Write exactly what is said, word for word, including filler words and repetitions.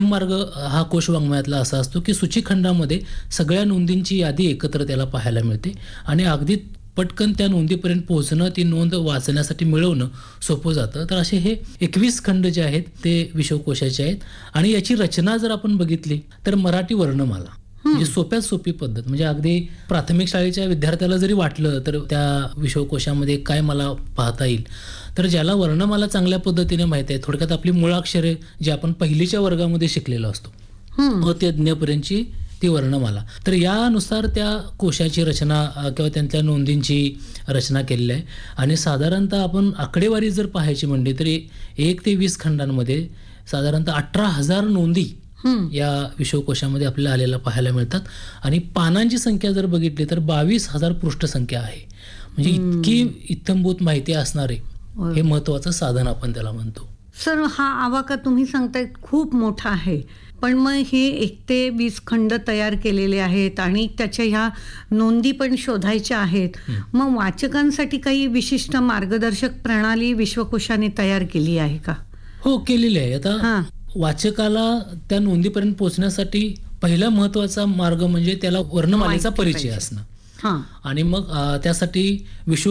मार्ग हा कोश वाङ्मयातला असा असतो की सूचीखंडामध्ये सगळ्या नोंदींची यादी एकत्र त्याला पाहायला मिळते आणि अगदी पटकन त्या नोंदीपर्यंत पोहोचणं, ती नोंद वाचण्यासाठी मिळवणं सोपं जातं. तर असे हे एकवीस खंड जे आहेत ते विश्वकोशाचे आहेत आणि याची रचना जर आपण बघितली तर मराठी वर्णमाला, म्हणजे सोप्यात सोपी पद्धत. म्हणजे अगदी प्राथमिक शाळेच्या विद्यार्थ्याला जरी वाटलं तर त्या विश्वकोशामध्ये काय मला पाहता येईल, तर ज्याला वर्णमाला चांगल्या पद्धतीने माहिती आहे, थोडक्यात आपली मुळाक्षरे जे आपण पहिलीच्या वर्गामध्ये शिकलेलो असतो, अ ते ज्ञपर्यंतची ती वर्णमाला, तर यानुसार त्या कोशाची रचना किंवा त्यांच्या नोंदींची रचना केलेली आहे. आणि साधारणतः आपण आकडेवारी जर पाहायची म्हणली तरी एक ते वीस खंडांमध्ये साधारणतः अठरा हजार नोंदी या विश्वकोशामध्ये आपल्याला आलेल्या पाहायला मिळतात. आणि पानांची संख्या जर बघितली तर बावीस हजार पृष्ठ संख्या आहे. म्हणजे इतकी इत्थंभूत माहिती असणारे हे महत्वाचं साधन आपण त्याला म्हणतो. सर, हा आवाका तुम्ही सांगताय खूप मोठा आहे, पण मग हे एक ते वीस खंड तयार केलेले आहेत आणि त्याच्या ह्या नोंदी पण शोधायच्या आहेत. मग वाचकांसाठी काही विशिष्ट मार्गदर्शक प्रणाली विश्वकोशाने तयार केली आहे का? हो, केलेली आहे. आता वाचकाला त्या नोंदीपर्यंत पोहोचण्यासाठी पहिला महत्वाचा मार्ग म्हणजे त्याला वर्णमालेचा परिचय असणं. आणि मग त्यासाठी विश्व